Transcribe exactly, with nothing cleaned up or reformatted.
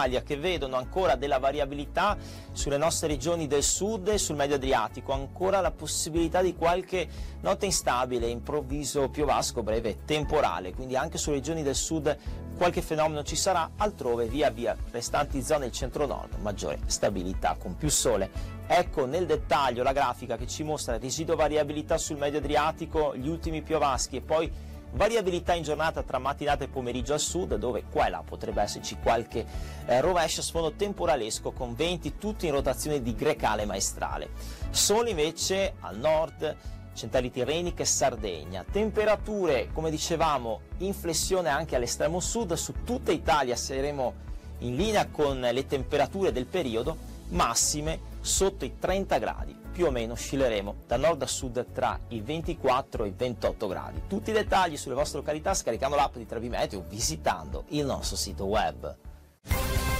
che vedono ancora della variabilità sulle nostre regioni del sud e sul medio Adriatico, ancora la possibilità di qualche nota instabile, improvviso piovasco breve temporale, quindi anche sulle regioni del sud qualche fenomeno ci sarà, altrove via via restanti zone del centro-nord maggiore stabilità con più sole. Ecco nel dettaglio la grafica che ci mostra residua variabilità sul medio Adriatico, gli ultimi piovaschi e poi variabilità in giornata tra mattinata e pomeriggio al sud, dove qua e là potrebbe esserci qualche eh, rovescio a sfondo temporalesco con venti tutti in rotazione di grecale maestrale. Sole invece al nord, centrali tirreniche e Sardegna. Temperature, come dicevamo, in flessione anche all'estremo sud, su tutta Italia saremo in linea con le temperature del periodo, massime sotto i trenta gradi. Più o meno oscilleremo da nord a sud tra i ventiquattro e i ventotto gradi. Tutti i dettagli sulle vostre località scaricando l'app di Trebi Meteo o visitando il nostro sito web.